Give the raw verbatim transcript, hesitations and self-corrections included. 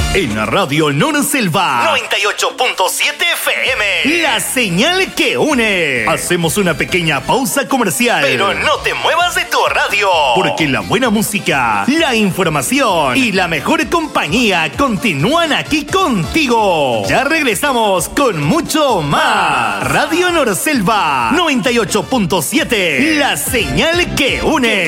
En la Radio Norselva noventa y ocho punto siete F M. La señal que une. Hacemos una pequeña pausa comercial. Pero no te muevas de tu radio. Porque la buena música, la información y la mejor compañía continúan aquí contigo. Ya regresamos con mucho más. Radio Norselva noventa y ocho punto siete. La señal que une.